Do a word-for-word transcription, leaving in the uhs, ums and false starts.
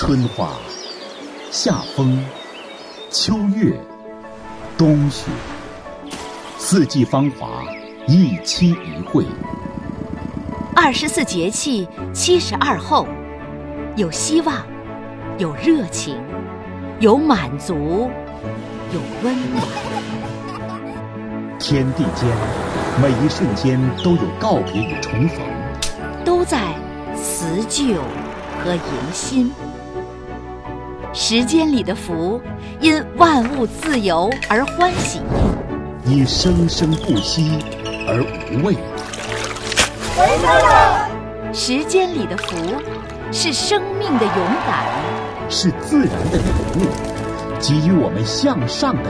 春花、夏风、秋月、冬雪，四季芳华，一期一会。 二十四节气，七十二候，有希望，有热情，有满足，有温暖。 天地间，每一瞬间都有告别与重逢， 都在辞旧和迎新。时间里的福，因万物自由而欢喜， 因生生不息而无畏。 时间里的福，是生命的勇敢， 是自然的礼物，给予我们向上的